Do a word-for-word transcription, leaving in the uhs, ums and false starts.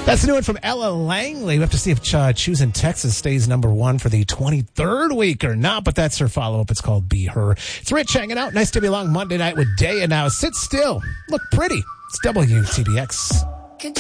That's the new one from Ella Langley. We have to see if uh, Choosing Texas stays number one for the twenty-third week or not, but that's her follow-up. It's called Be Her. It's Rich hanging out. Nice to be along Monday night with Day and Now. Sit still. Look pretty. It's W T B X.